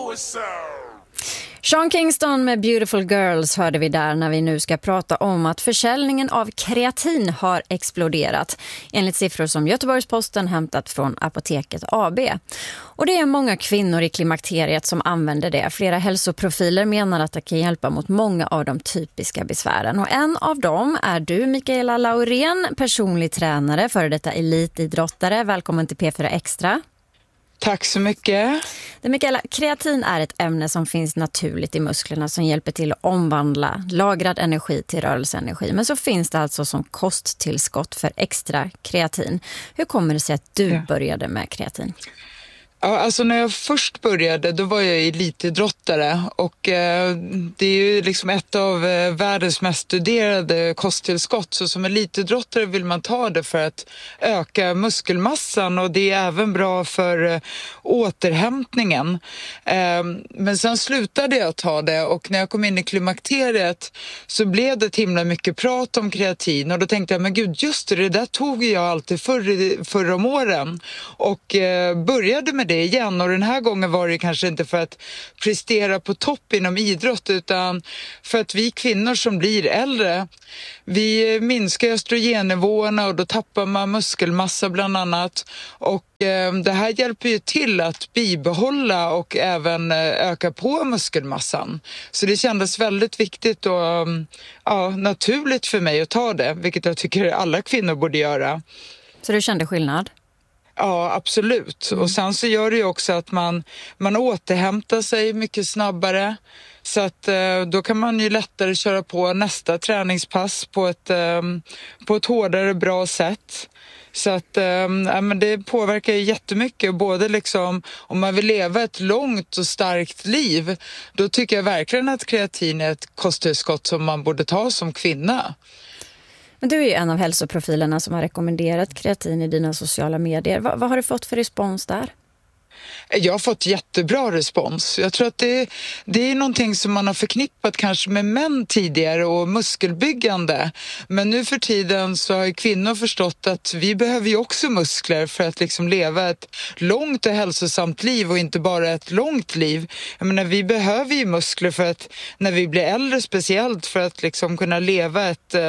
Sean Kingston med Beautiful Girls hörde vi där när vi nu ska prata om att försäljningen av kreatin har exploderat enligt siffror som Göteborgs-Posten hämtat från Apoteket AB. Och det är många kvinnor i klimakteriet som använder det. Flera hälsoprofiler menar att det kan hjälpa mot många av de typiska besvären. Och en av dem är du, Mikaela Laurén, personlig tränare, före detta elitidrottare. Välkommen till P4 Extra. Tack så mycket. Mikaela, kreatin är ett ämne som finns naturligt i musklerna som hjälper till att omvandla lagrad energi till rörelseenergi. Men så finns det alltså som kosttillskott för extra kreatin. Hur kommer det sig att du började med kreatin? Ja, alltså när jag först började då var jag elitidrottare och det är ju liksom ett av världens mest studerade kosttillskott. Så som elitidrottare vill man ta det för att öka muskelmassan och det är även bra för återhämtningen. Men sen slutade jag ta det och när jag kom in i klimakteriet så blev det himla mycket prat om kreatin och då tänkte jag, men gud, just det där tog jag alltid förra om åren och började med det igen och den här gången var det kanske inte för att prestera på topp inom idrott utan för att vi kvinnor som blir äldre, vi minskar östrogennivåerna och då tappar man muskelmassa bland annat och det här hjälper ju till att bibehålla och även öka på muskelmassan. Så det kändes väldigt viktigt och naturligt för mig att ta det, vilket jag tycker alla kvinnor borde göra. Så du kände skillnad? Ja, absolut. Och sen så gör det ju också att man återhämtar sig mycket snabbare. Så att då kan man ju lättare köra på nästa träningspass på ett hårdare, bra sätt. Så att men det påverkar ju jättemycket. Både liksom, om man vill leva ett långt och starkt liv, då tycker jag verkligen att kreatin är ett kosttillskott som man borde ta som kvinna. Men du är ju en av hälsoprofilerna som har rekommenderat kreatin i dina sociala medier. Vad har du fått för respons där? Jag har fått jättebra respons. Jag tror att det är någonting som man har förknippat kanske med män tidigare och muskelbyggande. Men nu för tiden så har kvinnor förstått att vi behöver ju också muskler för att liksom leva ett långt och hälsosamt liv och inte bara ett långt liv. Jag menar, vi behöver ju muskler för att när vi blir äldre speciellt för att liksom kunna leva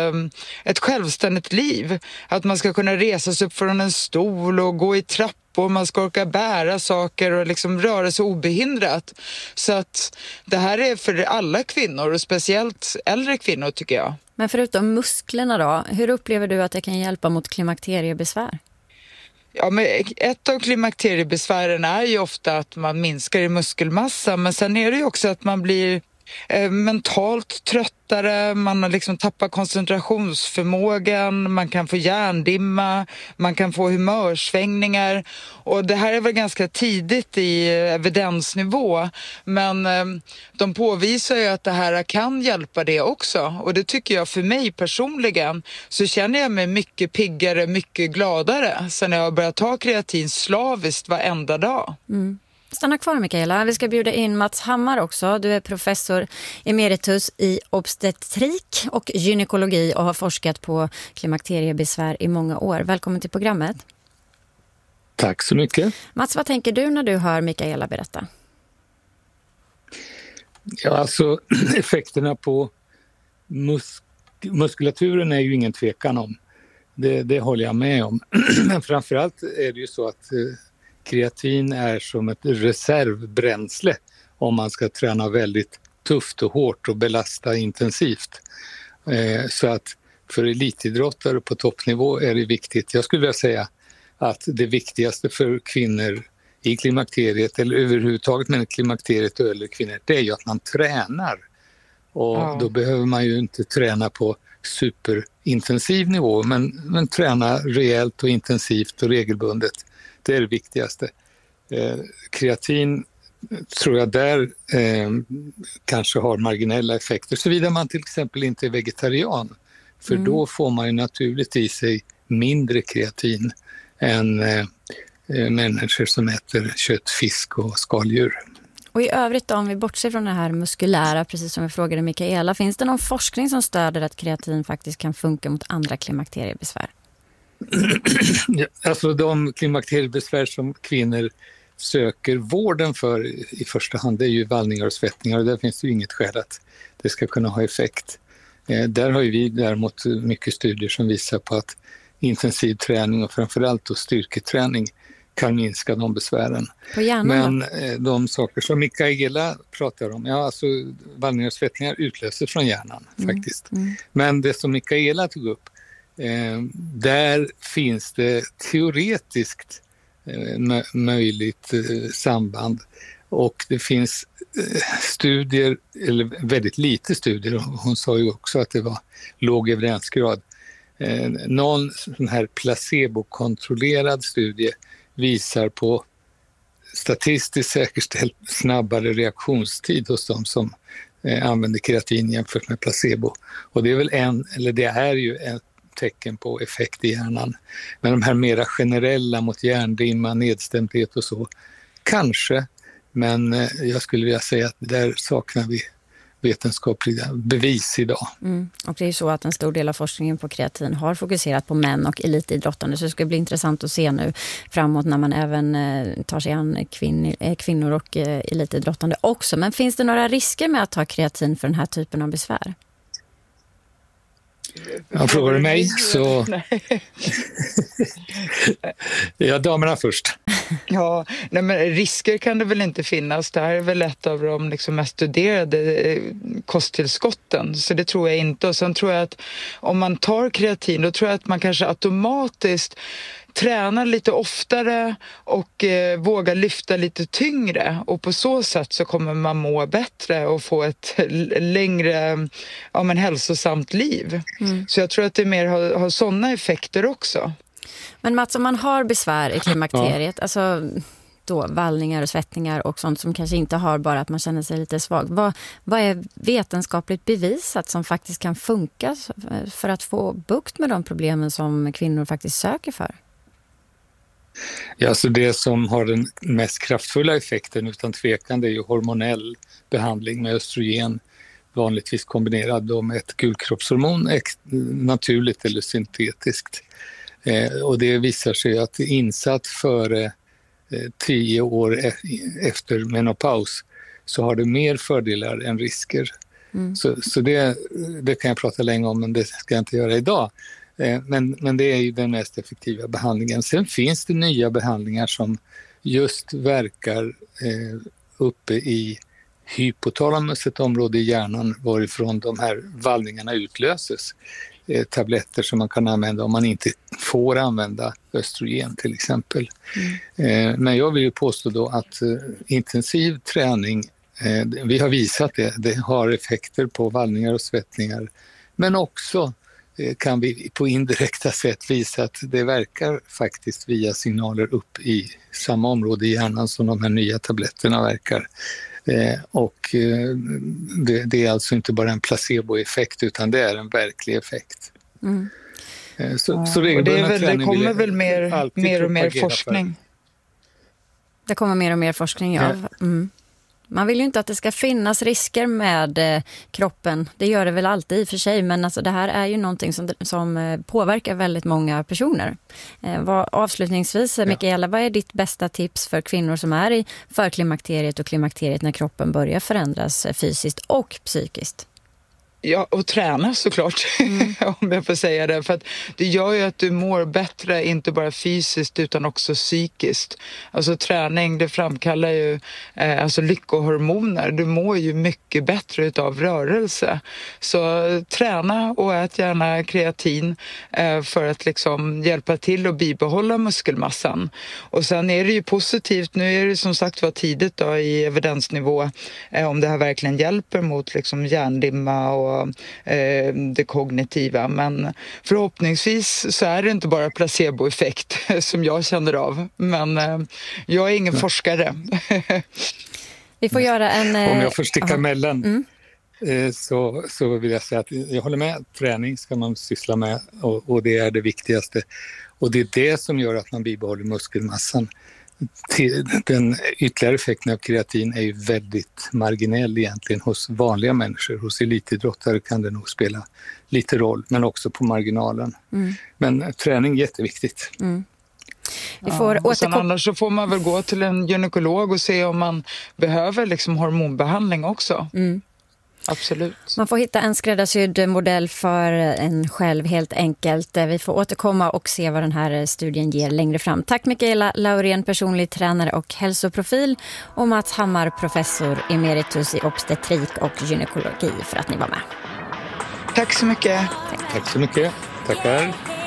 ett självständigt liv. Att man ska kunna resa sig upp från en stol och gå i trapp och man ska orka bära saker och liksom röra sig obehindrat. Så att det här är för alla kvinnor och speciellt äldre kvinnor tycker jag. Men förutom musklerna då, hur upplever du att det kan hjälpa mot klimakteriebesvär? Ja, men ett av klimakteriebesvären är ju ofta att man minskar i muskelmassa men sen är det ju också att man blir mentalt tröttare, man har liksom tappat koncentrationsförmågan, man kan få hjärndimma, man kan få humörsvängningar och det här är väl ganska tidigt i evidensnivå men de påvisar ju att det här kan hjälpa det också och det tycker jag för mig personligen så känner jag mig mycket piggare, mycket gladare sen jag har börjat ta kreatin slaviskt varenda dag. Mm. Stanna kvar, Mikaela. Vi ska bjuda in Mats Hammar också. Du är professor emeritus i obstetrik och gynekologi och har forskat på klimakteriebesvär i många år. Välkommen till programmet. Tack så mycket. Mats, vad tänker du när du hör Mikaela berätta? Ja, alltså effekterna på muskulaturen är ju ingen tvekan om. Det håller jag med om. Men framförallt är det ju så att kreatin är som ett reservbränsle om man ska träna väldigt tufft och hårt och belasta intensivt. Så att för elitidrottare på toppnivå är det viktigt. Jag skulle vilja säga att det viktigaste för kvinnor i klimakteriet eller överhuvudtaget med klimakteriet och äldre kvinnor, det är ju att man tränar. Och då behöver man ju inte träna på superintensiv nivå men träna rejält och intensivt och regelbundet. Det är det viktigaste. Kreatin tror jag där kanske har marginella effekter. Såvida man till exempel inte är vegetarian. För då får man ju naturligt i sig mindre kreatin än människor som äter kött, fisk och skaldjur. Och i övrigt då, om vi bortser från det här muskulära, precis som jag frågade Mikaela, finns det någon forskning som stöder att kreatin faktiskt kan funka mot andra klimakteriebesvär? Alltså de klimakteriebesvär som kvinnor söker vården för i första hand, det är ju vallningar och svettningar, och där finns det ju inget skäl att det ska kunna ha effekt. Där har ju vi däremot mycket studier som visar på att intensiv träning och framförallt då styrketräning kan minska de besvären. På hjärnan, men de saker som Mikaela pratar om, alltså vallningar och svettningar utlöser från hjärnan faktiskt. Men det som Mikaela tog upp, där finns det teoretiskt möjligt samband, och det finns studier, eller väldigt lite studier, hon sa ju också att det var låg evidensgrad. Någon sån här placebokontrollerad studie visar på statistiskt säkerställt snabbare reaktionstid hos de som använder kreatin jämfört med placebo. Och det är väl det är ju ett tecken på effekt i hjärnan. Men de här mera generella mot hjärndimma, nedstämdhet och så, kanske. Men jag skulle vilja säga att där saknar vi vetenskapliga bevis idag. Och det är ju så att en stor del av forskningen på kreatin har fokuserat på män och elitidrottande, så det ska bli intressant att se nu framåt när man även tar sig an kvinnor och elitidrottande också. Men finns det några risker med att ta kreatin för den här typen av besvär? Jag frågar du mig så... Ja, damerna först. Ja, nej, men risker kan det väl inte finnas. Det här är väl ett av de liksom mest studerade kosttillskotten. Så det tror jag inte. Och sen tror jag att om man tar kreatin, då tror jag att man kanske automatiskt tränar lite oftare och vågar lyfta lite tyngre. Och på så sätt så kommer man må bättre och få ett längre, hälsosamt liv. Så jag tror att det mer har sådana effekter också. Men Mats, om man har besvär i klimakteriet, alltså då vallningar och svettningar och sånt som kanske inte har bara att man känner sig lite svag. Vad är vetenskapligt bevisat som faktiskt kan funka för att få bukt med de problemen som kvinnor faktiskt söker för? Ja, så det som har den mest kraftfulla effekten utan tvekan, det är ju hormonell behandling med östrogen, vanligtvis kombinerad då med ett gulkroppshormon, naturligt eller syntetiskt. Och det visar sig att insatt före 10 år efter menopaus så har det mer fördelar än risker. Så det kan jag prata länge om, men det ska jag inte göra idag. Men det är ju den mest effektiva behandlingen. Sen finns det nya behandlingar som just verkar uppe i hypotalamus, ett område i hjärnan varifrån de här vallningarna utlöses. Tabletter som man kan använda om man inte får använda östrogen till exempel. Men jag vill ju påstå då att intensiv träning, vi har visat det har effekter på vallningar och svettningar, men också kan vi på indirekta sätt visa att det verkar faktiskt via signaler upp i samma område i hjärnan som de här nya tabletterna verkar. Och det är alltså inte bara en placeboeffekt utan det är en verklig effekt. Så det kommer väl mer och mer forskning. Det kommer mer och mer forskning, ja. Man vill ju inte att det ska finnas risker med kroppen. Det gör det väl alltid i och för sig, men alltså det här är ju någonting som påverkar väldigt många personer. Avslutningsvis, Mikaela, vad är ditt bästa tips för kvinnor som är i förklimakteriet och klimakteriet när kroppen börjar förändras fysiskt och psykiskt? Ja, och träna såklart, om jag får säga det. För att det gör ju att du mår bättre, inte bara fysiskt utan också psykiskt. Alltså träning, det framkallar ju lyckohormoner. Du mår ju mycket bättre utav rörelse. Så träna och ät gärna kreatin för att liksom hjälpa till att bibehålla muskelmassan. Och sen är det ju positivt, nu är det som sagt var tidigt då i evidensnivå om det här verkligen hjälper mot liksom hjärndimma och det kognitiva, men förhoppningsvis så är det inte bara placeboeffekt som jag känner av, men jag är ingen forskare. Vi får göra en... Om jag får sticka emellan så vill jag säga att jag håller med, träning ska man syssla med och det är det viktigaste, och det är det som gör att man bibehåller muskelmassan. Den ytterligare effekten av kreatin är ju väldigt marginell egentligen hos vanliga människor. Hos elitidrottare kan det nog spela lite roll, men också på marginalen. Men träning är jätteviktigt. Vi får och sen annars så får man väl gå till en gynekolog och se om man behöver liksom hormonbehandling också. Absolut. Man får hitta en skräddarsydd modell för en själv helt enkelt. Vi får återkomma och se vad den här studien ger längre fram. Tack Mikaela Laurén, personlig tränare och hälsoprofil, och Mats Hammar, professor emeritus i obstetrik och gynekologi, för att ni var med. Tack så mycket. Tack så mycket. Tackar.